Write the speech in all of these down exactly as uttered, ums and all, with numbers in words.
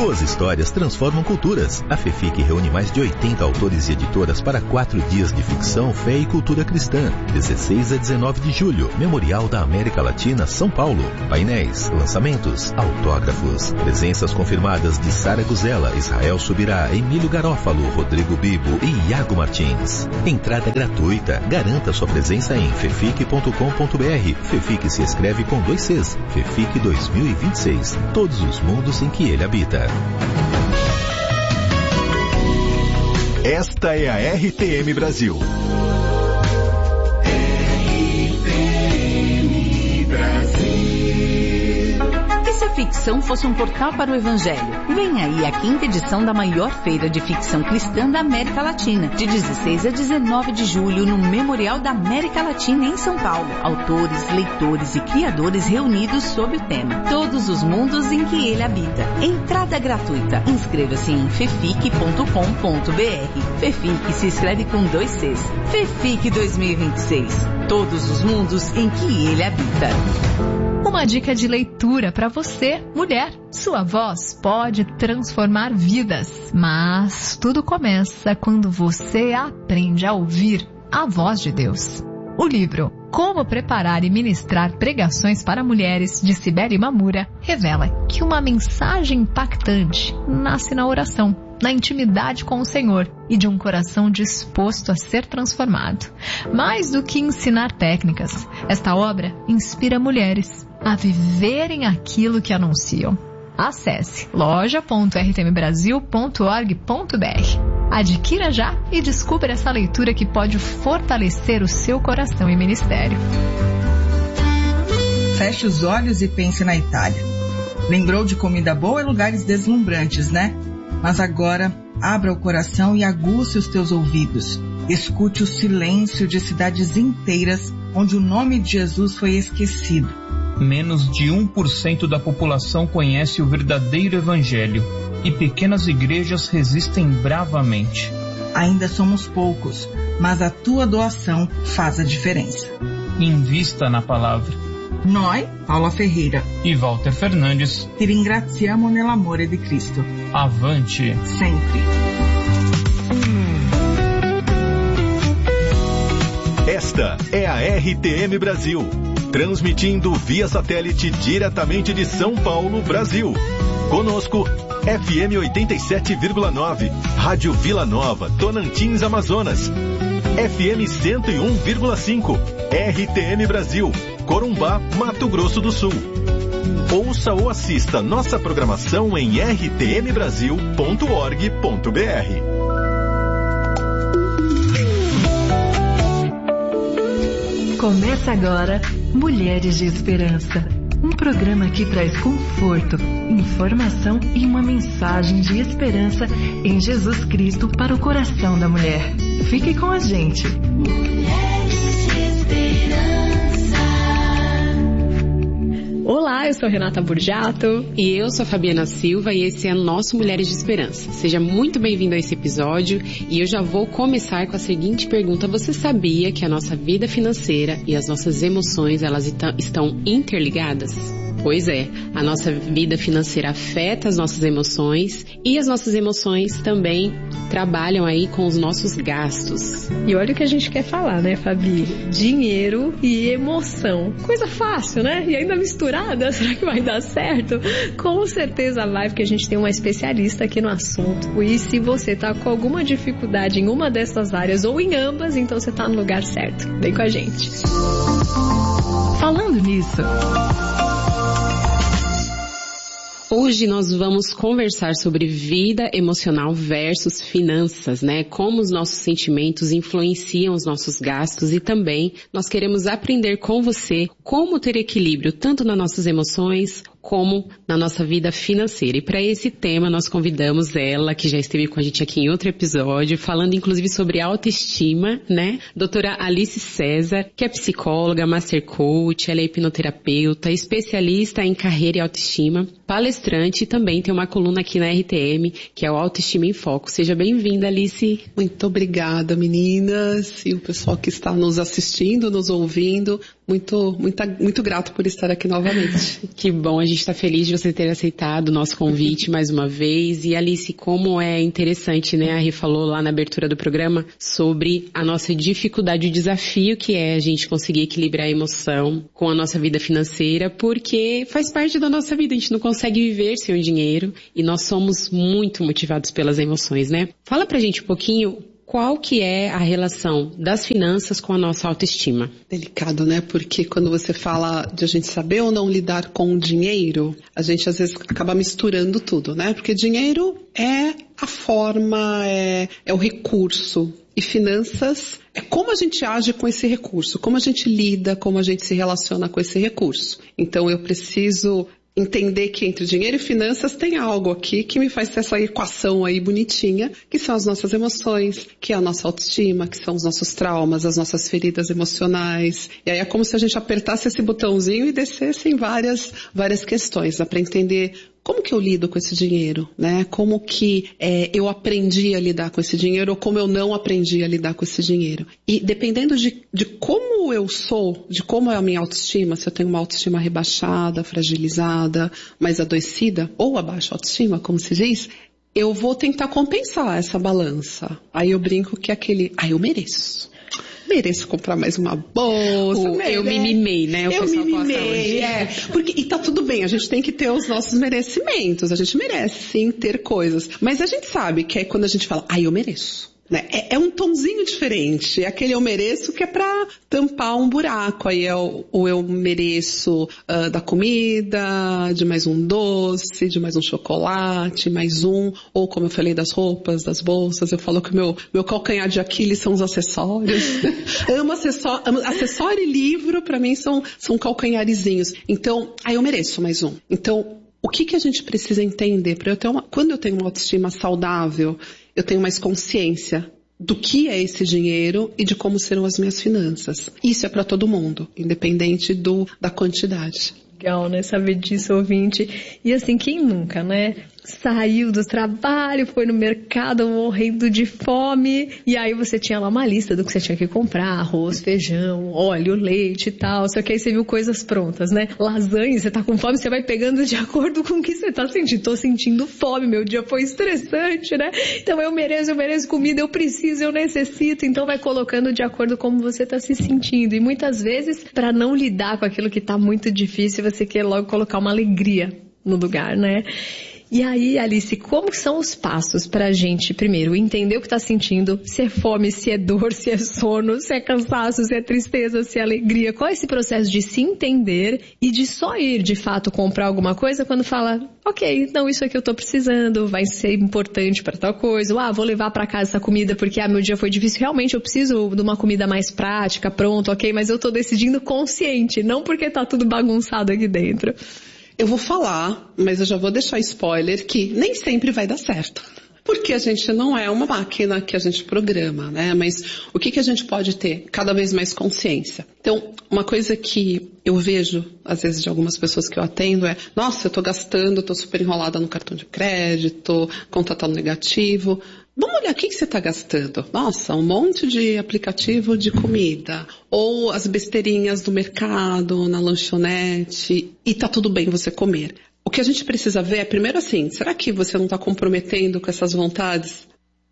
Boas histórias transformam culturas. A FEFIC reúne mais de oitenta autores e editoras para quatro dias de ficção, fé e cultura cristã. dezesseis a dezenove de julho, Memorial da América Latina, São Paulo. Painéis, lançamentos, autógrafos. Presenças confirmadas de Sara Guzela, Israel Subirá, Emílio Garófalo, Rodrigo Bibo e Iago Martins. Entrada gratuita. Garanta sua presença em fefic ponto com ponto br. FEFIC se escreve com dois Cs. FEFIC dois mil e vinte e seis. Todos os mundos em que ele habita. Esta é a R T M Brasil. R T M Brasil. E se a ficção fosse um portal para o Evangelho? Vem aí a quinta edição da maior feira de ficção cristã da América Latina, de dezesseis a dezenove de julho, no Memorial da América Latina, em São Paulo. Autores, leitores e criadores reunidos sob o tema Todos os mundos em que ele habita. Entrada gratuita. Inscreva-se em fefic ponto com ponto br. FEFIC se escreve com dois Cs. FEFIC dois mil e vinte e seis. Todos os mundos em que ele habita. Uma dica de leitura para você, mulher. Sua voz pode transformar vidas, mas tudo começa quando você aprende a ouvir a voz de Deus. O livro Como Preparar e Ministrar Pregações para Mulheres, de Cibele Mamura, revela que uma mensagem impactante nasce na oração, na intimidade com o Senhor e de um coração disposto a ser transformado. Mais do que ensinar técnicas, esta obra inspira mulheres a viverem aquilo que anunciam. Acesse loja ponto r t m brasil ponto org ponto b r. Adquira já e descubra essa leitura que pode fortalecer o seu coração e ministério. Feche os olhos e pense na Itália. Lembrou de comida boa e lugares deslumbrantes, né? Mas agora, abra o coração e aguce os teus ouvidos. Escute o silêncio de cidades inteiras onde o nome de Jesus foi esquecido. Menos de um por cento da população conhece o verdadeiro evangelho e pequenas igrejas resistem bravamente. Ainda somos poucos, mas a tua doação faz a diferença. Invista na palavra. Noi, Paula Ferreira e Walter Fernandes, ti ringraziamo nell'amore di Cristo. Avante! Sempre. Esta é a R T M Brasil, transmitindo via satélite diretamente de São Paulo, Brasil. Conosco, F M oitenta e sete vírgula nove, Rádio Vila Nova, Tonantins, Amazonas. F M cento e um vírgula cinco, R T M Brasil, Corumbá, Mato Grosso do Sul. Ouça ou assista nossa programação em r t m brasil ponto org ponto b r. Começa agora Mulheres de Esperança, um programa que traz conforto, informação e uma mensagem de esperança em Jesus Cristo para o coração da mulher. Fique com a gente. Mulheres de Esperança. Olá, eu sou Renata Burjato. E eu sou a Fabiana Silva e esse é o nosso Mulheres de Esperança. Seja muito bem-vindo a esse episódio e eu já vou começar com a seguinte pergunta. Você sabia que a nossa vida financeira e as nossas emoções, elas estão interligadas? Pois é, a nossa vida financeira afeta as nossas emoções e as nossas emoções também trabalham aí com os nossos gastos. E olha o que a gente quer falar, né, Fabi? Dinheiro e emoção. Coisa fácil, né? E ainda misturada, será que vai dar certo? Com certeza vai, porque a gente tem uma especialista aqui no assunto. E se você tá com alguma dificuldade em uma dessas áreas ou em ambas, então você tá no lugar certo. Vem com a gente. Falando nisso... Hoje nós vamos conversar sobre vida emocional versus finanças, né? Como os nossos sentimentos influenciam os nossos gastos e também nós queremos aprender com você como ter equilíbrio tanto nas nossas emoções como na nossa vida financeira. E para esse tema nós convidamos ela, que já esteve com a gente aqui em outro episódio, falando inclusive sobre autoestima, né? Doutora Alice César, que é psicóloga, master coach, ela é hipnoterapeuta, especialista em carreira e autoestima, palestrante e também tem uma coluna aqui na R T M, que é o Autoestima em Foco. Seja bem-vinda, Alice. Muito obrigada, meninas, e o pessoal que está nos assistindo, nos ouvindo. muito, muito, muito grato por estar aqui novamente. Que bom, a gente está feliz de você ter aceitado o nosso convite mais uma vez. E Alice, como é interessante, né? A Rê falou lá na abertura do programa sobre a nossa dificuldade, o desafio que é a gente conseguir equilibrar a emoção com a nossa vida financeira, porque faz parte da nossa vida, a gente não consegue viver sem o dinheiro e nós somos muito motivados pelas emoções, né? Fala pra gente um pouquinho qual que é a relação das finanças com a nossa autoestima. Delicado, né? Porque quando você fala de a gente saber ou não lidar com o dinheiro, a gente às vezes acaba misturando tudo, né? Porque dinheiro é a forma, é, é o recurso. E finanças é como a gente age com esse recurso, como a gente lida, como a gente se relaciona com esse recurso. Então eu preciso entender que entre dinheiro e finanças tem algo aqui que me faz ter essa equação aí bonitinha, que são as nossas emoções, que é a nossa autoestima, que são os nossos traumas, as nossas feridas emocionais. E aí é como se a gente apertasse esse botãozinho e descesse em várias, várias questões, dá para entender como que eu lido com esse dinheiro, né? Como que é, eu aprendi a lidar com esse dinheiro ou como eu não aprendi a lidar com esse dinheiro. E dependendo de, de como eu sou, de como é a minha autoestima, se eu tenho uma autoestima rebaixada, fragilizada, mais adoecida, ou a baixa autoestima, como se diz, eu vou tentar compensar essa balança. Aí eu brinco que é aquele, ah, eu mereço. Mereço comprar mais uma bolsa. Uh, eu me mimei, né? O eu me mimei, é. Porque, e tá tudo bem, a gente tem que ter os nossos merecimentos. A gente merece, sim, ter coisas. Mas a gente sabe que é quando a gente fala, ah, eu mereço. Né? É, é um tomzinho diferente. É aquele eu mereço que é pra tampar um buraco. Aí é o, o eu mereço uh, da comida, de mais um doce, de mais um chocolate, mais um. Ou como eu falei das roupas, das bolsas, eu falo que o meu, meu calcanhar de Aquiles são os acessórios. amo, acessório, amo acessório e livro, pra mim são, são calcanharizinhos. Então, aí eu mereço mais um. Então, o que que a gente precisa entender? Pra eu ter uma, quando eu tenho uma autoestima saudável, eu tenho mais consciência do que é esse dinheiro e de como serão as minhas finanças. Isso é para todo mundo, independente do, da quantidade. Legal, né? Saber disso, ouvinte. E assim, quem nunca, né? Saiu do trabalho, foi no mercado morrendo de fome, e aí você tinha lá uma lista do que você tinha que comprar, arroz, feijão, óleo, leite e tal, só que aí você viu coisas prontas, né? Lasanha, você tá com fome, você vai pegando de acordo com o que você tá sentindo. Tô sentindo fome, meu dia foi estressante, né? Então eu mereço, eu mereço comida, eu preciso, eu necessito, então vai colocando de acordo com como você tá se sentindo. E muitas vezes, para não lidar com aquilo que tá muito difícil, você quer logo colocar uma alegria no lugar, né? E aí, Alice, como são os passos pra gente, primeiro, entender o que tá sentindo, se é fome, se é dor, se é sono, se é cansaço, se é tristeza, se é alegria? Qual é esse processo de se entender e de só ir, de fato, comprar alguma coisa quando fala, ok, não, isso aqui eu tô precisando, vai ser importante pra tal coisa, ou, ah, vou levar pra casa essa comida porque, ah, meu dia foi difícil, realmente eu preciso de uma comida mais prática, pronto, ok, mas eu tô decidindo consciente, não porque tá tudo bagunçado aqui dentro. Eu vou falar, mas eu já vou deixar spoiler que nem sempre vai dar certo. Porque a gente não é uma máquina que a gente programa, né? Mas o que que a gente pode ter? Cada vez mais consciência. Então, uma coisa que eu vejo, às vezes, de algumas pessoas que eu atendo é, nossa, eu tô gastando, tô super enrolada no cartão de crédito, conta tá no negativo. Vamos olhar o que que você está gastando. Nossa, um monte de aplicativo de comida. Ou as besteirinhas do mercado, na lanchonete. E tá tudo bem você comer. O que a gente precisa ver é, primeiro assim, será que você não está comprometendo com essas vontades?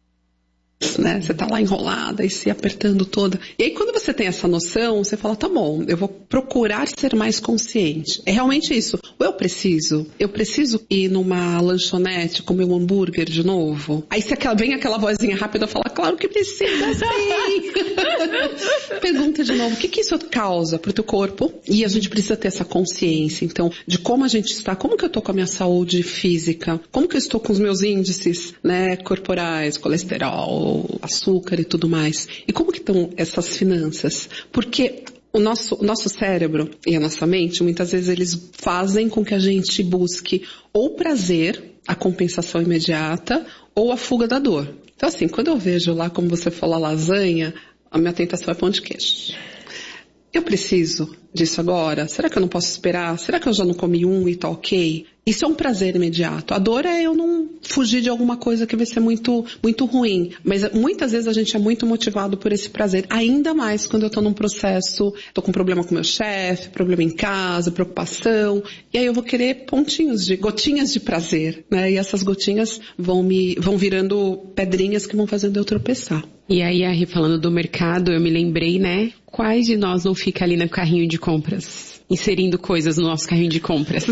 Né? Você tá lá enrolada e se apertando toda. E aí quando você tem essa noção, você fala, tá bom, eu vou procurar ser mais consciente. É realmente isso. Ou eu preciso, eu preciso ir numa lanchonete comer um hambúrguer de novo. Aí se vem aquela vozinha rápida, fala, claro que precisa sim. Pergunta de novo, o que que isso causa pro teu corpo? E a gente precisa ter essa consciência, então, de como a gente está, como que eu tô com a minha saúde física, como que eu estou com os meus índices, né, corporais, colesterol, açúcar e tudo mais. E como que estão essas finanças? Porque o nosso, o nosso cérebro e a nossa mente, muitas vezes eles fazem com que a gente busque ou prazer, a compensação imediata, ou a fuga da dor. Então assim, quando eu vejo lá, como você falou, a lasanha, a minha tentação é pão de queijo. Eu preciso disso agora? Será que eu não posso esperar? Será que eu já não comi um e tá ok? Isso é um prazer imediato. A dor é eu não fugir de alguma coisa que vai ser muito, muito ruim. Mas muitas vezes a gente é muito motivado por esse prazer. Ainda mais quando eu tô num processo, tô com problema com meu chefe, problema em casa, preocupação. E aí eu vou querer pontinhos de, gotinhas de prazer, né? E essas gotinhas vão me, vão virando pedrinhas que vão fazendo eu tropeçar. E aí, Ari, falando do mercado, eu me lembrei, né? Quais de nós não fica ali no carrinho de compras? Inserindo coisas no nosso carrinho de compras.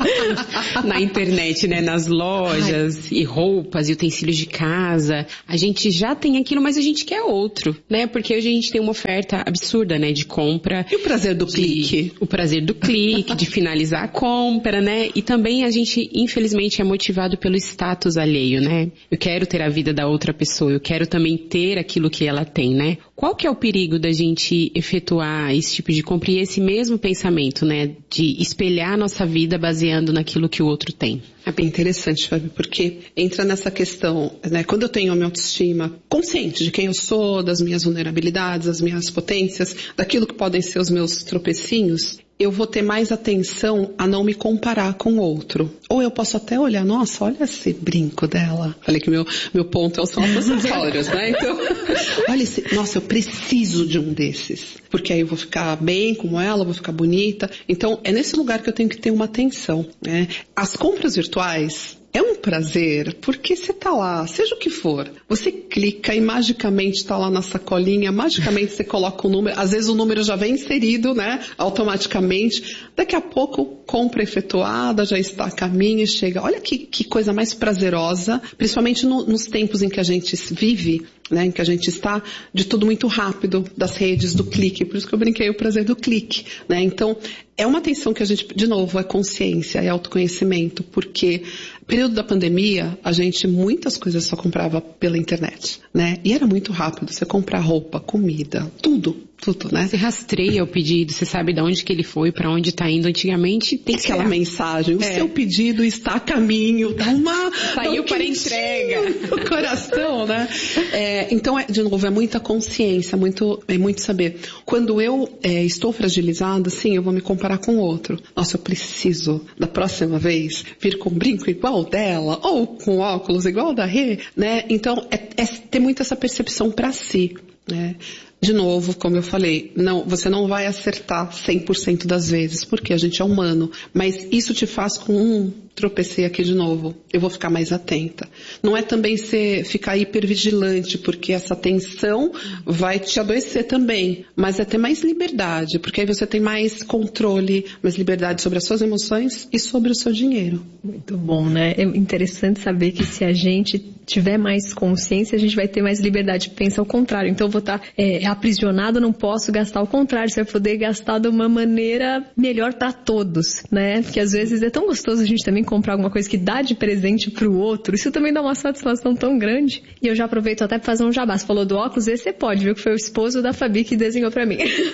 Na internet, né? Nas lojas, Ai. e roupas, e utensílios de casa. A gente já tem aquilo, mas a gente quer outro, né? Porque hoje a gente tem uma oferta absurda, né? De compra. E o prazer do de, clique? O prazer do clique, de finalizar a compra, né? E também a gente, infelizmente, é motivado pelo status alheio, né? Eu quero ter a vida da outra pessoa, eu quero também ter aquilo que ela tem, né? Qual que é o perigo da gente efetuar esse tipo de compra e esse mesmo pensamento, né? De espelhar a nossa vida baseando naquilo que o outro tem? É bem interessante, Fábio, porque entra nessa questão, né? Quando eu tenho a minha autoestima consciente de quem eu sou, das minhas vulnerabilidades, das minhas potências, daquilo que podem ser os meus tropecinhos, eu vou ter mais atenção a não me comparar com o outro. Ou eu posso até olhar, nossa, olha esse brinco dela. Falei que meu, meu ponto são os acessórios, né? Então, olha esse, nossa, eu preciso de um desses. Porque aí eu vou ficar bem como ela, vou ficar bonita. Então, é nesse lugar que eu tenho que ter uma atenção, né? As compras virtuais, é um prazer, porque você tá lá, seja o que for, você clica e magicamente tá lá na sacolinha, magicamente você coloca o número, às vezes o número já vem inserido, né, automaticamente, daqui a pouco, compra efetuada, já está a caminho e chega. Olha que, que coisa mais prazerosa, principalmente no, nos tempos em que a gente vive, né, em que a gente está, de tudo muito rápido, das redes, do clique, por isso que eu brinquei o prazer do clique, né, então, é uma atenção que a gente, de novo, é consciência, é autoconhecimento, porque no período da pandemia, a gente, muitas coisas só comprava pela internet, né, e era muito rápido, você comprar roupa, comida, tudo. Tudo, né? Você rastreia o pedido, você sabe de onde que ele foi, para onde está indo. Antigamente tem aquela que mensagem, o é. seu pedido está a caminho, dá uma... Saiu para entrega. O coração, né? É, então, é, de novo, é muita consciência, muito, é muito saber. Quando eu é, estou fragilizada, sim, eu vou me comparar com o outro. Nossa, eu preciso, da próxima vez, vir com um brinco igual dela, ou com óculos igual da Rê, né? Então, é, é ter muito essa percepção para si, né? De novo, como eu falei, não, você não vai acertar cem por cento das vezes, porque a gente é humano, mas isso te faz com um tropecei aqui de novo, eu vou ficar mais atenta. Não é também ser, ficar hipervigilante, porque essa tensão vai te adoecer também, mas é ter mais liberdade, porque aí você tem mais controle, mais liberdade sobre as suas emoções e sobre o seu dinheiro. Muito bom, né? É interessante saber que se a gente tiver mais consciência, a gente vai ter mais liberdade de pensar ao contrário. Então eu vou estar é, aprisionado, não posso gastar ao contrário, você vai poder gastar de uma maneira melhor para todos, né? Porque às vezes é tão gostoso a gente também comprar alguma coisa que dá de presente pro outro, isso também dá uma satisfação tão grande. E eu já aproveito até para fazer um jabá. Você falou do óculos, esse você pode, viu? Que foi o esposo da Fabi que desenhou para mim.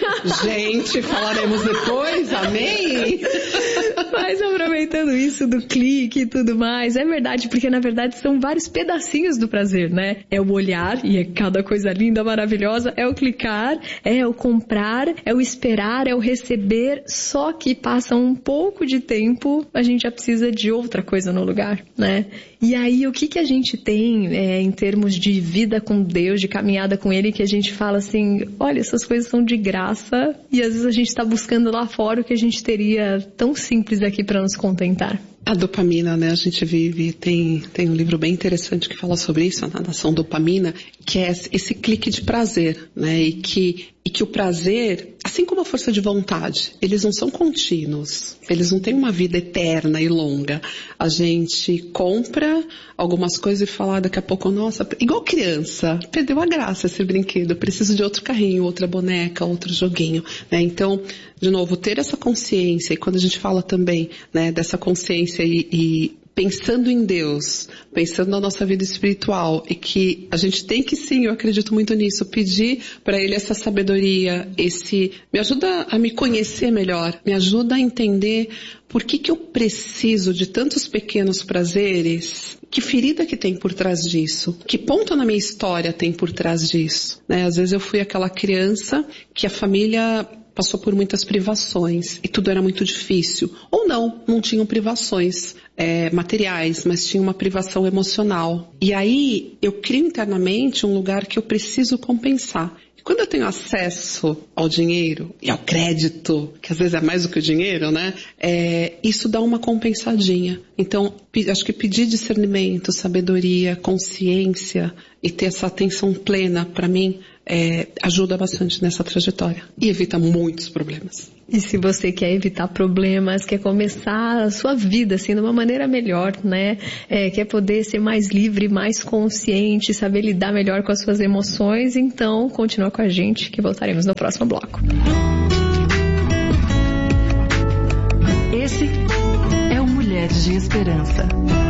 Gente, falaremos depois, amém? Mas aproveitando isso do clique e tudo mais, é verdade, porque na verdade são vários pedacinhos do prazer, né? É o olhar, e é cada coisa linda, maravilhosa, é o clicar, é o comprar, é o esperar, é o receber, só que passa um pouco de tempo, a gente já precisa de outra coisa no lugar, né? E aí, o que que a gente tem é, em termos de vida com Deus, de caminhada com Ele, que a gente fala assim, olha, essas coisas são de graça, e às vezes a gente está buscando lá fora o que a gente teria tão simples aqui para nos contentar. A dopamina, né? A gente vive, tem, tem um livro bem interessante que fala sobre isso, a nadação dopamina, que é esse clique de prazer, né? E que, e que o prazer, assim como a força de vontade, eles não são contínuos, eles não têm uma vida eterna e longa. A gente compra algumas coisas e fala daqui a pouco, nossa, igual criança, perdeu a graça esse brinquedo, preciso de outro carrinho, outra boneca, outro joguinho, né? Então, de novo, ter essa consciência, e quando a gente fala também, né, dessa consciência e, e pensando em Deus, pensando na nossa vida espiritual, e que a gente tem que sim, eu acredito muito nisso, pedir para Ele essa sabedoria, esse, me ajuda a me conhecer melhor, me ajuda a entender por que que eu preciso de tantos pequenos prazeres, que ferida que tem por trás disso, que ponto na minha história tem por trás disso, né? Às vezes eu fui aquela criança que a família passou por muitas privações e tudo era muito difícil. Ou não, não tinham privações é, materiais, mas tinha uma privação emocional. E aí eu crio internamente um lugar que eu preciso compensar. Quando eu tenho acesso ao dinheiro e ao crédito, que às vezes é mais do que o dinheiro, né? É, isso dá uma compensadinha. Então, acho que pedir discernimento, sabedoria, consciência e ter essa atenção plena, para mim, é, ajuda bastante nessa trajetória e evita muitos problemas. E se você quer evitar problemas, quer começar a sua vida assim de uma maneira melhor, né? É, quer poder ser mais livre, mais consciente, saber lidar melhor com as suas emoções, então continua com a gente que voltaremos no próximo bloco. Esse é o Mulheres de Esperança.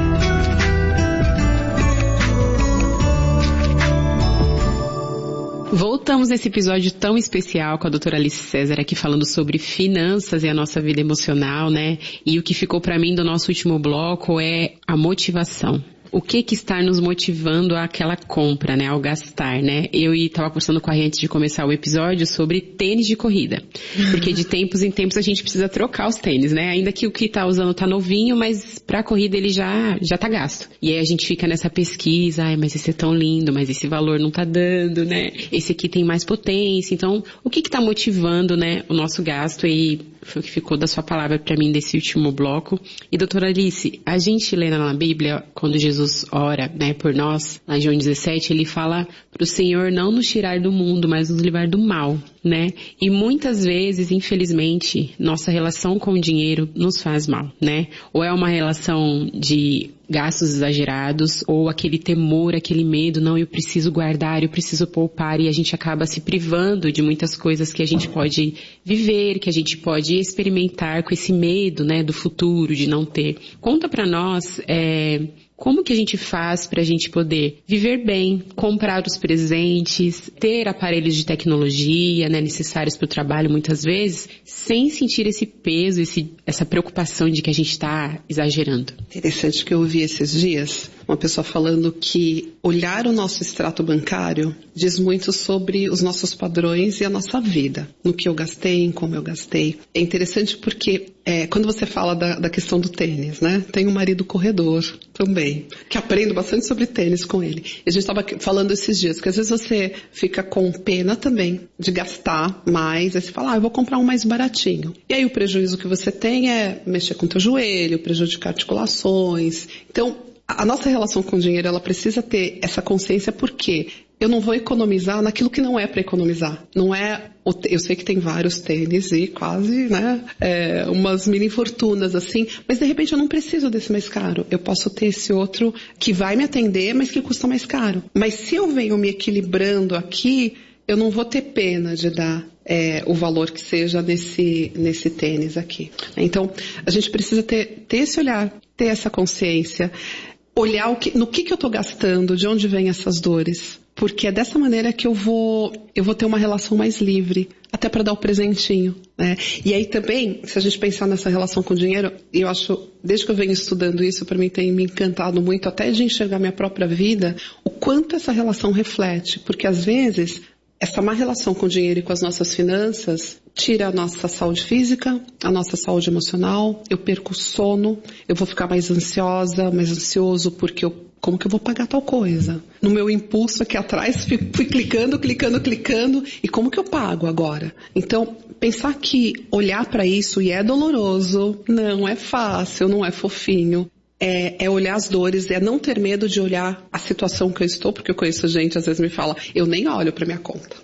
Voltamos nesse episódio tão especial com a doutora Alice César aqui falando sobre finanças e a nossa vida emocional, né? E o que ficou para mim do nosso último bloco é a motivação. O que que está nos motivando àquela compra, né? Ao gastar, né? Eu estava conversando com a gente antes de começar o episódio sobre tênis de corrida. Porque de tempos em tempos a gente precisa trocar os tênis, né? Ainda que o que tá usando tá novinho, mas pra corrida ele já, já tá gasto. E aí a gente fica nessa pesquisa, ai, mas esse é tão lindo, mas esse valor não tá dando, né? Esse aqui tem mais potência. Então, o que que tá motivando, né, o nosso gasto? E foi o que ficou da sua palavra pra mim desse último bloco. E doutora Alice, a gente lê na Bíblia, quando Jesus ora, né, por nós, lá em João dezessete, ele fala pro Senhor não nos tirar do mundo, mas nos livrar do mal, né? E muitas vezes, infelizmente, nossa relação com o dinheiro nos faz mal, né? Ou é uma relação de gastos exagerados, ou aquele temor, aquele medo, não, eu preciso guardar, eu preciso poupar, e a gente acaba se privando de muitas coisas que a gente pode viver, que a gente pode experimentar com esse medo, né, do futuro, de não ter. Conta pra nós, é... como que a gente faz para a gente poder viver bem, comprar os presentes, ter aparelhos de tecnologia, né, necessários para o trabalho muitas vezes, sem sentir esse peso, esse, essa preocupação de que a gente está exagerando? Interessante que eu ouvi esses dias uma pessoa falando que olhar o nosso extrato bancário diz muito sobre os nossos padrões e a nossa vida, no que eu gastei, em como eu gastei. É interessante porque é, quando você fala da, da questão do tênis, né? Tem um marido corredor também, que aprendo bastante sobre tênis com ele. E a gente estava falando esses dias que às vezes você fica com pena também de gastar mais, aí você fala, ah, eu vou comprar um mais baratinho. E aí o prejuízo que você tem é mexer com o teu joelho, prejudicar articulações. Então, a nossa relação com o dinheiro, ela precisa ter essa consciência porque eu não vou economizar naquilo que não é para economizar. Não é, eu sei que tem vários tênis e quase, né, é, umas mini fortunas assim, mas de repente eu não preciso desse mais caro. Eu posso ter esse outro que vai me atender, mas que custa mais caro. Mas se eu venho me equilibrando aqui, eu não vou ter pena de dar é, o valor que seja nesse, nesse tênis aqui. Então, a gente precisa ter, ter esse olhar, ter essa consciência, olhar o que, no que, que eu estou gastando, de onde vêm essas dores. Porque é dessa maneira que eu vou, eu vou ter uma relação mais livre, até para dar o presentinho, né? E aí também, se a gente pensar nessa relação com o dinheiro, eu acho, desde que eu venho estudando isso, para mim tem me encantado muito, até de enxergar minha própria vida, o quanto essa relação reflete. Porque às vezes, essa má relação com o dinheiro e com as nossas finanças tira a nossa saúde física, a nossa saúde emocional, eu perco o sono, eu vou ficar mais ansiosa, mais ansioso porque eu, como que eu vou pagar tal coisa? No meu impulso aqui atrás, fui, fui clicando, clicando, clicando, e como que eu pago agora? Então, pensar que olhar para isso, e é doloroso, não é fácil, não é fofinho, É, é olhar as dores, é não ter medo de olhar a situação que eu estou, porque eu conheço gente, às vezes me fala, eu nem olho para minha conta.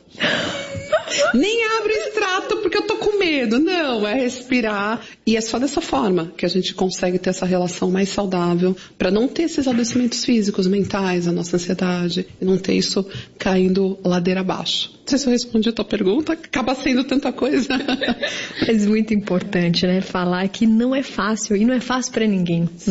Nem abro o extrato porque eu tô com medo. Não, é respirar. E é só dessa forma que a gente consegue ter essa relação mais saudável para não ter esses adoecimentos físicos, mentais, a nossa ansiedade, e não ter isso caindo ladeira abaixo. Não sei se eu respondi a tua pergunta, acaba sendo tanta coisa. É muito importante, né, falar que não é fácil, e não é fácil para ninguém, né?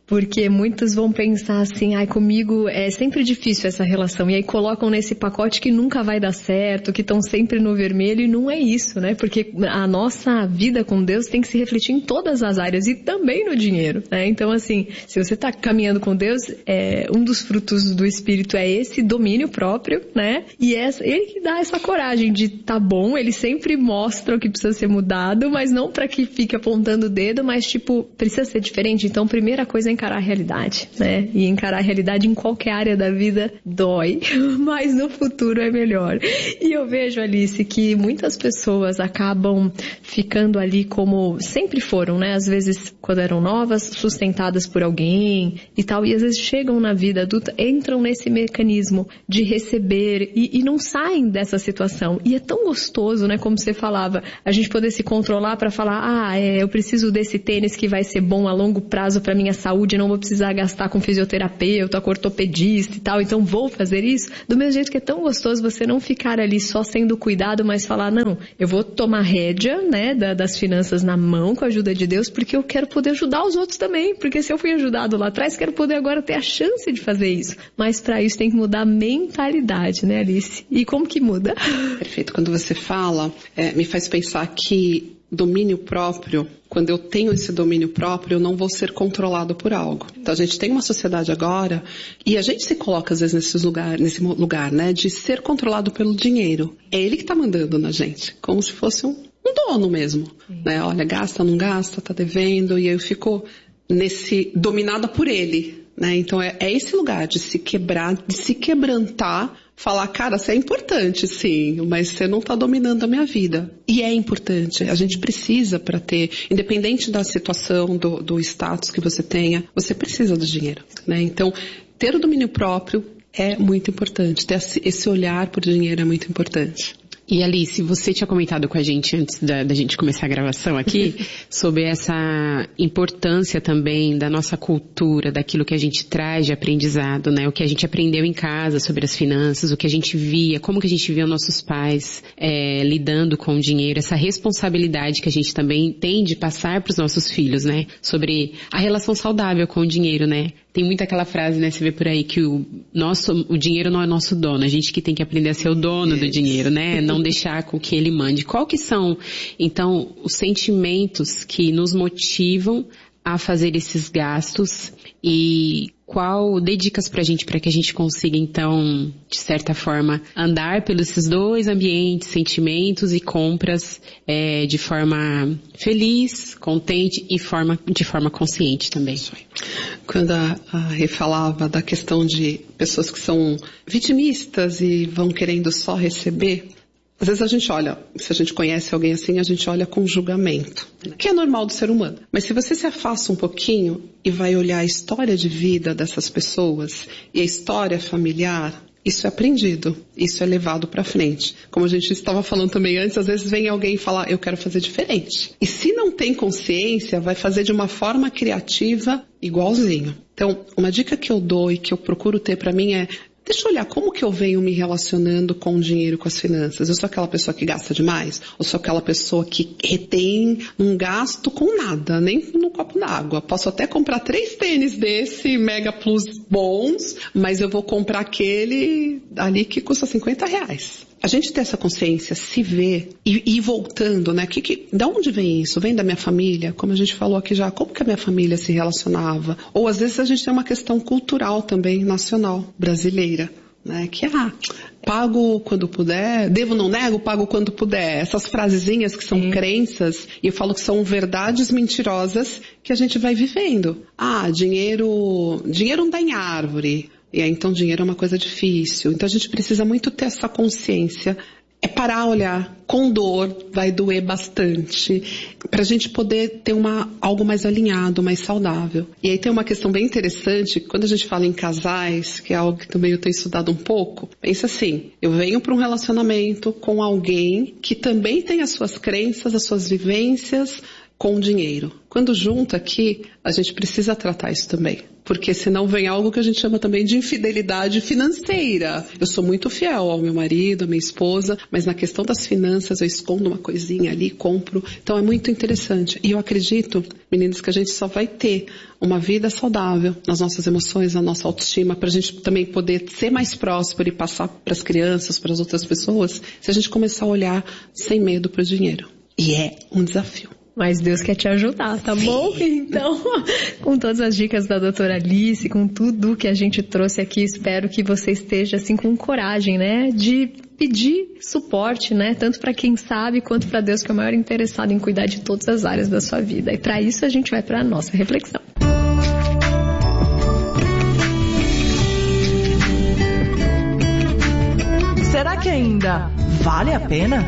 Porque muitos vão pensar assim, ai, comigo é sempre difícil essa relação. E aí colocam nesse pacote que nunca vai dar certo, que estão sempre no vermelho, e não é isso, né? Porque a nossa vida com Deus tem que se refletir em todas as áreas e também no dinheiro, né? Então, assim, se você está caminhando com Deus, é, um dos frutos do Espírito é esse domínio próprio, né? E é ele que dá essa coragem de tá bom, ele sempre mostra o que precisa ser mudado, mas não para que fique apontando o dedo, mas tipo, precisa ser diferente. Então, a primeira coisa é encarar a realidade, né? E encarar a realidade em qualquer área da vida dói, mas no futuro é melhor. E eu vejo, Alice, que muitas pessoas acabam ficando ali como sempre foram, né? Às vezes, quando eram novas, sustentadas por alguém e tal, e às vezes chegam na vida adulta, entram nesse mecanismo de receber e, e não saem dessa situação. E é tão gostoso, né? Como você falava, a gente poder se controlar para falar, ah, é, eu preciso desse tênis que vai ser bom a longo prazo para minha saúde, não vou precisar gastar com fisioterapeuta, com ortopedista e tal, então vou fazer isso. Do mesmo jeito que é tão gostoso você não ficar ali só sendo cuidado, mas falar, não, eu vou tomar rédea, né, da, das finanças na mão com a ajuda de Deus, porque eu quero poder ajudar os outros também, porque se eu fui ajudado lá atrás, quero poder agora ter a chance de fazer isso. Mas para isso tem que mudar a mentalidade, né, Alice? E como que muda? Perfeito. Quando você fala, é, me faz pensar que domínio próprio, quando eu tenho esse domínio próprio, eu não vou ser controlado por algo. Então a gente tem uma sociedade agora, e a gente se coloca às vezes nesse lugar, nesse lugar, né, de ser controlado pelo dinheiro. É ele que está mandando na gente, como se fosse um, um dono mesmo, né? Olha, gasta, não gasta, tá devendo, e eu fico nesse, dominada por ele, né? Então é, é esse lugar de se quebrar, de se quebrantar, falar, cara, você é importante, sim, mas você não está dominando a minha vida. E é importante, a gente precisa para ter, independente da situação, do, do status que você tenha, você precisa do dinheiro, né? Então, ter o domínio próprio é muito importante, ter esse olhar por dinheiro é muito importante. E Alice, você tinha comentado com a gente antes da, da gente começar a gravação aqui sobre essa importância também da nossa cultura, daquilo que a gente traz de aprendizado, né? O que a gente aprendeu em casa sobre as finanças, o que a gente via, como que a gente via nossos pais é, lidando com o dinheiro, essa responsabilidade que a gente também tem de passar para os nossos filhos, né? Sobre a relação saudável com o dinheiro, né? Tem muito aquela frase, né, você vê por aí, que o, nosso, o dinheiro não é nosso dono, a gente que tem que aprender a ser o dono do dinheiro, né, não deixar com que ele mande. Qual que são, então, os sentimentos que nos motivam a fazer esses gastos e qual, dê dicas pra gente, para que a gente consiga, então, de certa forma, andar pelos esses dois ambientes, sentimentos e compras é, de forma feliz, contente e forma, de forma consciente também. Quando a, a Rê falava da questão de pessoas que são vitimistas e vão querendo só receber, às vezes a gente olha, se a gente conhece alguém assim, a gente olha com julgamento, que é normal do ser humano. Mas se você se afasta um pouquinho e vai olhar a história de vida dessas pessoas e a história familiar, isso é aprendido, isso é levado para frente. Como a gente estava falando também antes, às vezes vem alguém falar, eu quero fazer diferente. E se não tem consciência, vai fazer de uma forma criativa igualzinho. Então, uma dica que eu dou e que eu procuro ter para mim é, deixa eu olhar como que eu venho me relacionando com o dinheiro, com as finanças. Eu sou aquela pessoa que gasta demais? Ou sou aquela pessoa que retém um gasto com nada, nem no copo d'água? Posso até comprar três tênis desse, Mega Plus bons, mas eu vou comprar aquele ali que custa cinquenta reais. A gente ter essa consciência, se ver e ir voltando, né? Que, que, da onde vem isso? Vem da minha família? Como a gente falou aqui já, como que a minha família se relacionava? Ou às vezes a gente tem uma questão cultural também, nacional, brasileira, né? Que, ah, pago quando puder, devo, não nego, pago quando puder. Essas frasezinhas que são Sim. crenças, e eu falo que são verdades mentirosas que a gente vai vivendo. Ah, dinheiro, dinheiro não dá em árvore. E aí, então, dinheiro é uma coisa difícil. Então, a gente precisa muito ter essa consciência. É parar a olhar com dor, vai doer bastante, para a gente poder ter uma, algo mais alinhado, mais saudável. E aí tem uma questão bem interessante, quando a gente fala em casais, que é algo que também eu tenho estudado um pouco, pensa assim, eu venho para um relacionamento com alguém que também tem as suas crenças, as suas vivências, com o dinheiro. Quando junta aqui, a gente precisa tratar isso também. Porque senão vem algo que a gente chama também de infidelidade financeira. Eu sou muito fiel ao meu marido, à minha esposa, mas na questão das finanças eu escondo uma coisinha ali, compro. Então é muito interessante. E eu acredito, meninas, que a gente só vai ter uma vida saudável nas nossas emoções, na nossa autoestima, para a gente também poder ser mais próspero e passar para as crianças, para as outras pessoas, se a gente começar a olhar sem medo para o dinheiro. E é um desafio. Mas Deus quer te ajudar, tá Sim. bom? Então, com todas as dicas da doutora Alice, com tudo que a gente trouxe aqui, espero que você esteja assim com coragem, né? De pedir suporte, né? Tanto para quem sabe, quanto para Deus, que é o maior interessado em cuidar de todas as áreas da sua vida. E para isso a gente vai para a nossa reflexão. Será que ainda vale a pena?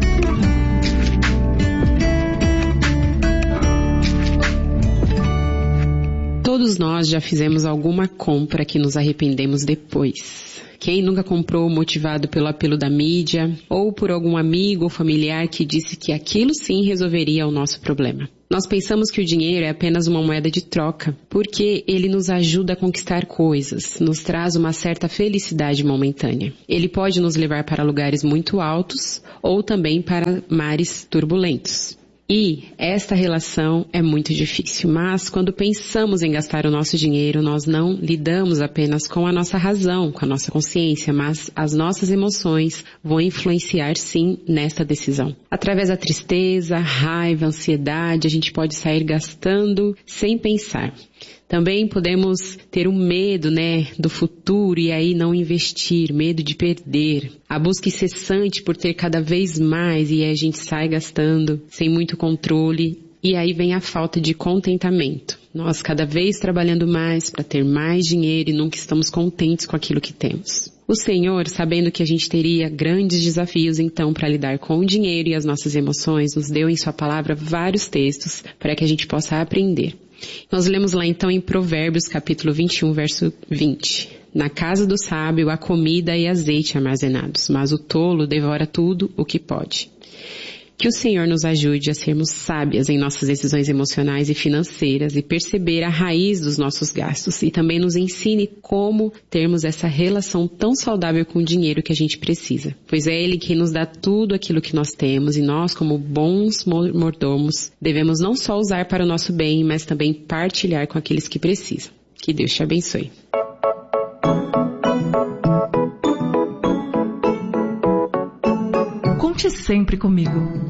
Todos nós já fizemos alguma compra que nos arrependemos depois. Quem nunca comprou motivado pelo apelo da mídia ou por algum amigo ou familiar que disse que aquilo sim resolveria o nosso problema? Nós pensamos que o dinheiro é apenas uma moeda de troca, porque ele nos ajuda a conquistar coisas, nos traz uma certa felicidade momentânea. Ele pode nos levar para lugares muito altos ou também para mares turbulentos. E esta relação é muito difícil, mas quando pensamos em gastar o nosso dinheiro, nós não lidamos apenas com a nossa razão, com a nossa consciência, mas as nossas emoções vão influenciar sim nesta decisão. Através da tristeza, raiva, ansiedade, a gente pode sair gastando sem pensar. Também podemos ter um medo, né, do futuro e aí não investir, medo de perder. A busca incessante por ter cada vez mais e aí a gente sai gastando sem muito controle e aí vem a falta de contentamento. Nós cada vez trabalhando mais para ter mais dinheiro e nunca estamos contentes com aquilo que temos. O Senhor, sabendo que a gente teria grandes desafios então para lidar com o dinheiro e as nossas emoções, nos deu em sua palavra vários textos para que a gente possa aprender. Nós lemos lá então em Provérbios capítulo vinte e um, verso vinte. Na casa do sábio há comida e azeite armazenados, mas o tolo devora tudo o que pode. Que o Senhor nos ajude a sermos sábias em nossas decisões emocionais e financeiras e perceber a raiz dos nossos gastos e também nos ensine como termos essa relação tão saudável com o dinheiro que a gente precisa. Pois é Ele quem nos dá tudo aquilo que nós temos e nós, como bons mordomos, devemos não só usar para o nosso bem, mas também partilhar com aqueles que precisam. Que Deus te abençoe. Conte sempre comigo.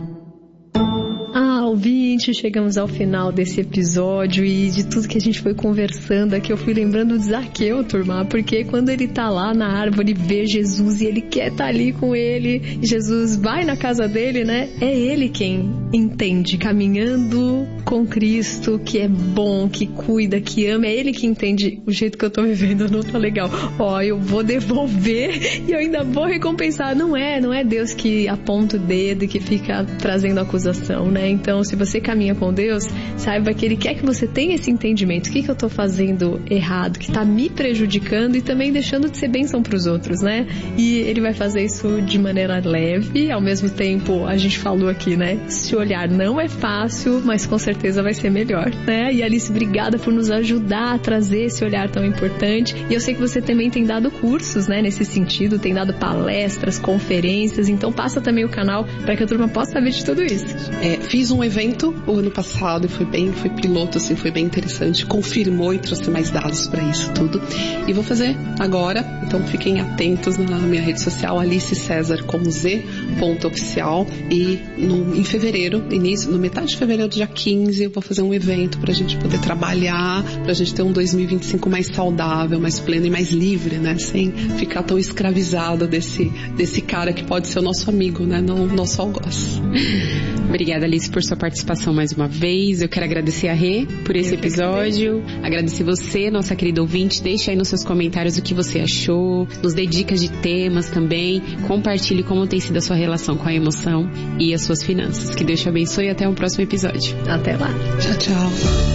Ah, ouvinte, chegamos ao final desse episódio e de tudo que a gente foi conversando aqui, eu fui lembrando de Zaqueu, turma, porque quando ele tá lá na árvore, vê Jesus e ele quer estar ali com ele, e Jesus vai na casa dele, né? É ele quem entende, caminhando com Cristo, que é bom, que cuida, que ama, é ele que entende o jeito que eu tô vivendo, não tá legal. Ó, eu vou devolver e eu ainda vou recompensar. Não é, não é Deus que aponta o dedo e que fica trazendo acusação, né? Então, se você caminha com Deus, saiba que Ele quer que você tenha esse entendimento. O que, que eu tô fazendo errado, que tá me prejudicando e também deixando de ser bênção pros outros, né? E Ele vai fazer isso de maneira leve, ao mesmo tempo, a gente falou aqui, né? Se olhar não é fácil, mas com certeza vai ser melhor, né? E Alice, obrigada por nos ajudar a trazer esse olhar tão importante. E eu sei que você também tem dado cursos, né? Nesse sentido, tem dado palestras, conferências, então passa também o canal para que a turma possa saber de tudo isso. É, fiz um evento o ano passado e foi bem, foi piloto, assim, foi bem interessante, confirmou e trouxe mais dados para isso tudo. E vou fazer agora, então fiquem atentos na minha rede social, Alice César com Z, ponto oficial, e no, em fevereiro, início, no metade de fevereiro, dia quinze, eu vou fazer um evento pra gente poder trabalhar, pra gente ter um dois mil e vinte e cinco mais saudável, mais pleno e mais livre, né, sem ficar tão escravizado desse, desse cara que pode ser o nosso amigo, né, não o nosso algoz. Obrigada, Alice, por sua participação mais uma vez. Eu quero agradecer a Rê por esse Eu episódio. Agradecer você, nossa querida ouvinte. Deixa aí nos seus comentários o que você achou. Nos dê dicas de temas também. Compartilhe como tem sido a sua relação com a emoção e as suas finanças. Que Deus te abençoe e até o próximo episódio. Até lá. Tchau, tchau.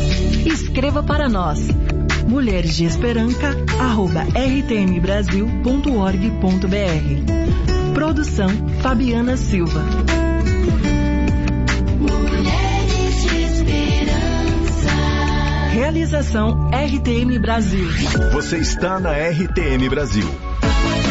Escreva para nós. mulheres de esperança arroba r t m brasil ponto org ponto b r. Produção Fabiana Silva. Mulheres de Realização R T M Brasil. Você está na R T M Brasil.